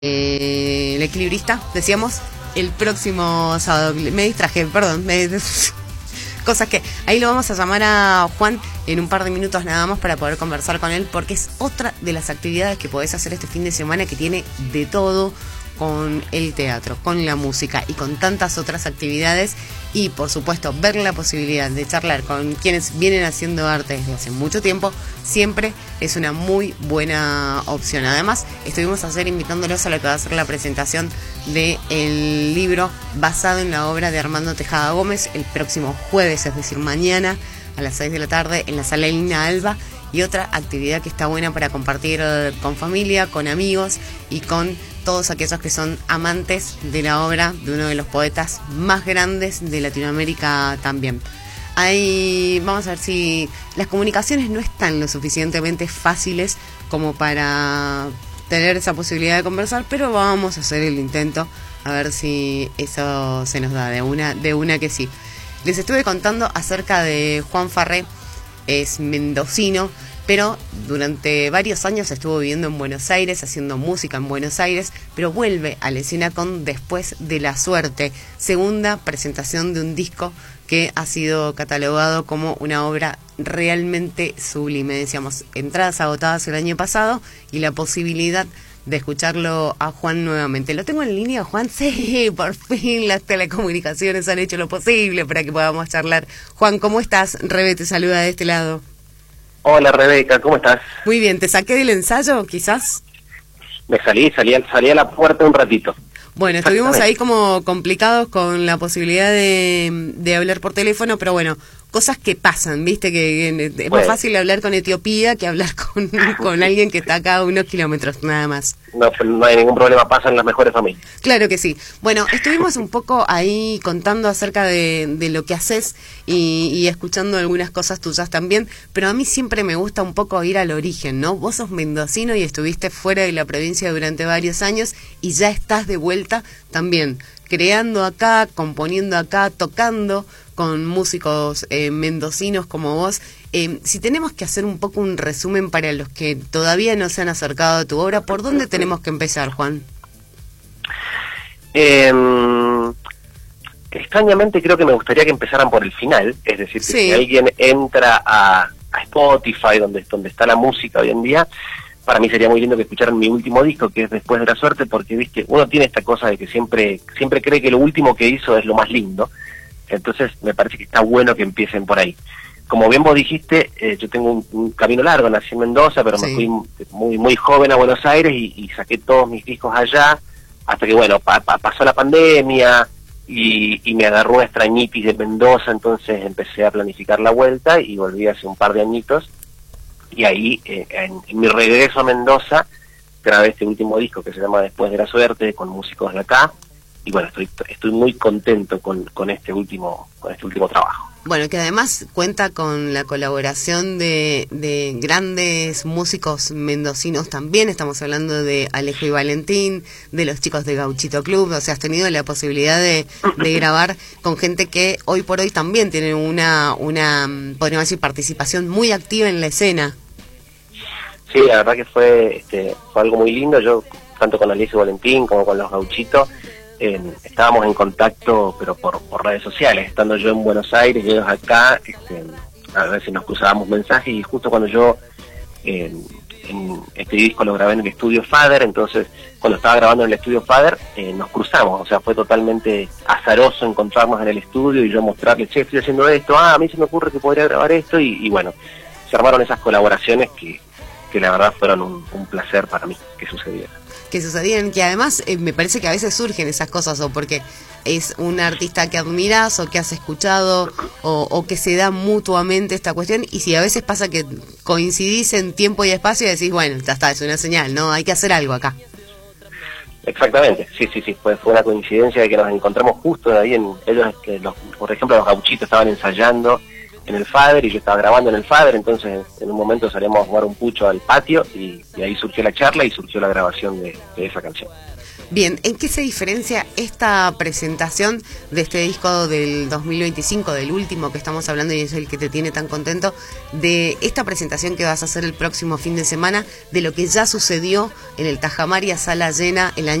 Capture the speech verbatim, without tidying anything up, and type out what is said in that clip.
Eh, el equilibrista, decíamos, el próximo sábado. Me distraje, perdón. Me... Cosas que ahí lo vamos a llamar a Juan en un par de minutos nada más para poder conversar con él, porque es otra de las actividades que podés hacer este fin de semana, que tiene de todo, con el teatro, con la música y con tantas otras actividades. Y por supuesto, ver la posibilidad de charlar con quienes vienen haciendo arte desde hace mucho tiempo siempre es una muy buena opción. Además, estuvimos ayer invitándolos a lo que va a ser la presentación del libro basado en la obra de Armando Tejada Gómez el próximo jueves, es decir, mañana a las seis de la tarde en la Sala Lina Alba. Y otra actividad que está buena para compartir con familia, con amigos y con todos aquellos que son amantes de la obra de uno de los poetas más grandes de Latinoamérica también. Ahí vamos a ver si las comunicaciones no están lo suficientemente fáciles como para tener esa posibilidad de conversar, pero vamos a hacer el intento a ver si eso se nos da de una, de una que sí. Les estuve contando acerca de Juan Farré. Es mendocino, pero durante varios años estuvo viviendo en Buenos Aires, haciendo música en Buenos Aires, pero vuelve a la escena con Después de la Suerte, segunda presentación de un disco que ha sido catalogado como una obra realmente sublime. Decíamos, entradas agotadas el año pasado y la posibilidad de escucharlo a Juan nuevamente. ¿Lo tengo en línea, Juan? Sí, por fin las telecomunicaciones han hecho lo posible para que podamos charlar. Juan, ¿cómo estás? Rebe te saluda de este lado. Hola, Rebeca, ¿cómo estás? Muy bien, ¿te saqué del ensayo, quizás? Me salí, salí, salí a la puerta un ratito. Bueno, estuvimos ahí como complicados con la posibilidad de, de hablar por teléfono, pero bueno, cosas que pasan, ¿viste? Que, que es bueno. Más fácil hablar con Etiopía que hablar con, con alguien que está acá a unos kilómetros, nada más. No, no hay ningún problema, pasan las mejores familias. Claro que sí. Bueno, estuvimos un poco ahí contando acerca de, de lo que haces y, y escuchando algunas cosas tuyas también, pero a mí siempre me gusta un poco ir al origen, ¿no? Vos sos mendocino y estuviste fuera de la provincia durante varios años y ya estás de vuelta también, creando acá, componiendo acá, tocando con músicos eh, mendocinos como vos. Eh, si tenemos que hacer un poco un resumen para los que todavía no se han acercado a tu obra, ¿por dónde tenemos que empezar, Juan? Eh, extrañamente creo que me gustaría que empezaran por el final, es decir, que sí. Si alguien entra a, a Spotify, donde, donde está la música hoy en día, para mí sería muy lindo que escucharan mi último disco, que es Después de la Suerte, porque viste, uno tiene esta cosa de que siempre siempre cree que lo último que hizo es lo más lindo. Entonces me parece que está bueno que empiecen por ahí. Como bien vos dijiste, eh, yo tengo un, un camino largo, nací en Mendoza, pero sí. Me fui muy muy joven a Buenos Aires y, y saqué todos mis discos allá, hasta que bueno, pa, pa, pasó la pandemia y, y me agarró una extrañitis de Mendoza, entonces empecé a planificar la vuelta y volví hace un par de añitos. Y ahí, eh, en, en mi regreso a Mendoza, grabé este último disco que se llama Después de la Suerte, con músicos de acá. Y bueno, estoy estoy muy contento con, con este último con este último trabajo. Bueno, que además cuenta con la colaboración de, de grandes músicos mendocinos también. Estamos hablando de Alejo y Valentín, de los chicos de Gauchito Club. O sea, has tenido la posibilidad de, de grabar con gente que hoy por hoy también tiene una, una, podríamos decir, participación muy activa en la escena. Sí, la verdad que fue, este, fue algo muy lindo. Yo, tanto con Alejo y Valentín como con los Gauchitos, Eh, estábamos en contacto, pero por, por redes sociales, estando yo en Buenos Aires y ellos acá, este, a veces nos cruzábamos mensajes y justo cuando yo eh, en este disco lo grabé en el estudio Fader, entonces cuando estaba grabando en el estudio Fader eh, nos cruzamos, o sea, fue totalmente azaroso encontrarnos en el estudio y yo mostrarle, che, estoy haciendo esto, ah, a mí se me ocurre que podría grabar esto y, y bueno, se armaron esas colaboraciones que, que la verdad fueron un, un placer para mí que sucedieran. Que sucedían, que además eh, me parece que a veces surgen esas cosas, o porque es un artista que admiras o que has escuchado o, o que se da mutuamente esta cuestión, y si a veces pasa que coincidís en tiempo y espacio y decís, bueno, ya está, es una señal, ¿no? Hay que hacer algo acá. Exactamente, sí, sí, sí, fue, fue una coincidencia de que nos encontramos justo ahí en ellos, que los, por ejemplo los Gauchitos estaban ensayando en el Fader, y yo estaba grabando en el Fader, entonces en un momento salimos a jugar un pucho al patio, y, y ahí surgió la charla y surgió la grabación de, de esa canción. Bien, ¿en qué se diferencia esta presentación de este disco del dos mil veinticinco, del último que estamos hablando y es el que te tiene tan contento, de esta presentación que vas a hacer el próximo fin de semana, de lo que ya sucedió en el Tajamaria Sala Llena el año